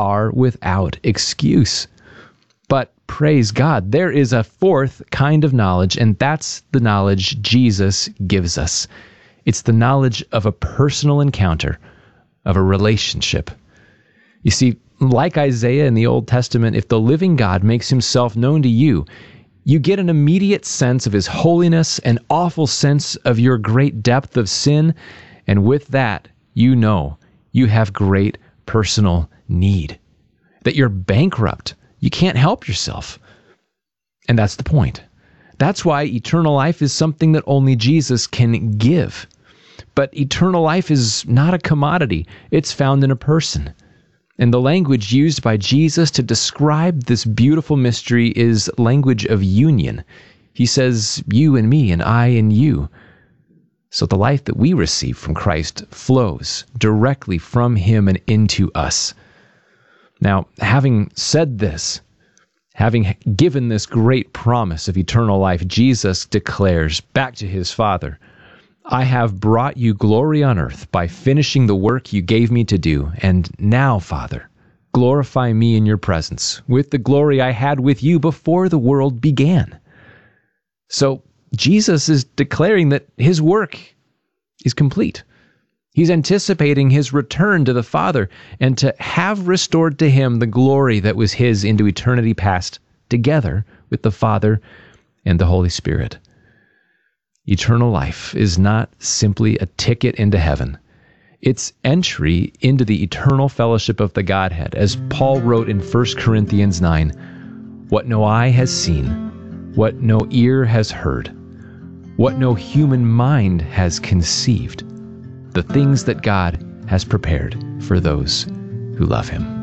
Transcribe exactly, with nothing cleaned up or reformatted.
are without excuse. But praise God, there is a fourth kind of knowledge, and that's the knowledge Jesus gives us. It's the knowledge of a personal encounter, of a relationship. You see, like Isaiah in the Old Testament, if the living God makes himself known to you, you get an immediate sense of his holiness, an awful sense of your great depth of sin, and with that, you know you have great personal need, that you're bankrupt. You can't help yourself. And that's the point. That's why eternal life is something that only Jesus can give. But eternal life is not a commodity. It's found in a person. And the language used by Jesus to describe this beautiful mystery is language of union. He says, you and me, and I and you. So the life that we receive from Christ flows directly from him and into us. Now, having said this, having given this great promise of eternal life, Jesus declares back to his Father, I have brought you glory on earth by finishing the work you gave me to do. And now, Father, glorify me in your presence with the glory I had with you before the world began. So Jesus is declaring that his work is complete. He's anticipating his return to the Father and to have restored to him the glory that was his into eternity past, together with the Father and the Holy Spirit. Eternal life is not simply a ticket into heaven. It's entry into the eternal fellowship of the Godhead, as Paul wrote in First Corinthians nine, what no eye has seen, what no ear has heard, what no human mind has conceived, the things that God has prepared for those who love him.